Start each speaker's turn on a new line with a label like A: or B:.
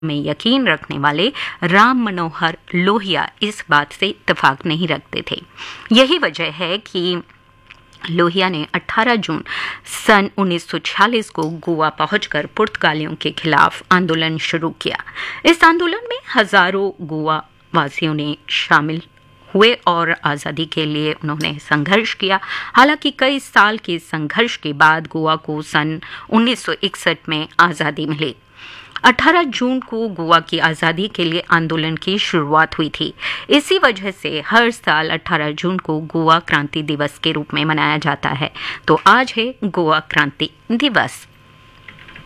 A: में यकीन रखने वाले राम मनोहर लोहिया इस बात से इत्तेफाक नहीं रखते थे। यही वजह है कि लोहिया ने 18 जून सन 1946 को गोवा पहुंचकर पुर्तगालियों के खिलाफ आंदोलन शुरू किया। इस आंदोलन में हजारों गोवा वासियों ने शामिल हुए और आज़ादी के लिए उन्होंने संघर्ष किया। हालांकि कई साल के संघर्ष के बाद गोवा को सन 1961 में आज़ादी मिली। 18 जून को गोवा की आज़ादी के लिए आंदोलन की शुरुआत हुई थी। इसी वजह से हर साल 18 जून को गोवा क्रांति दिवस के रूप में मनाया जाता है। तो आज है गोवा क्रांति दिवस।